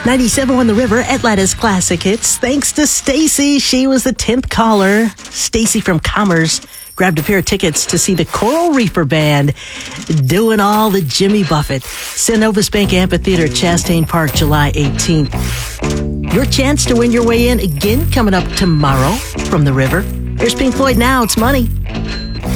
97 won the River, Atlanta's classic hits. Thanks to Stacy. She was the 10th caller. Stacy from Commerce grabbed a pair of tickets to see the Coral Reefer Band doing all the Jimmy Buffett. Synovus Bank Amphitheater, Chastain Park, July 18th. Your chance to win your way in again coming up tomorrow from the River. Here's Pink Floyd now. It's Money.